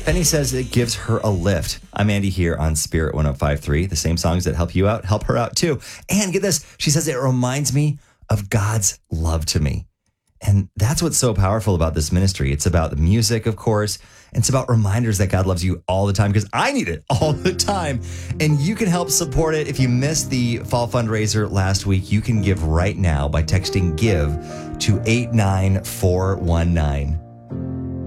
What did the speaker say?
Penny says it gives her a lift. I'm Andy here on Spirit 105.3. The same songs that help you out, help her out too. And get this, she says it reminds me of God's love to me. And that's what's so powerful about this ministry. It's about the music, of course. And it's about reminders that God loves you all the time, because I need it all the time. And you can help support it. If you missed the fall fundraiser last week, you can give right now by texting GIVE to 89419.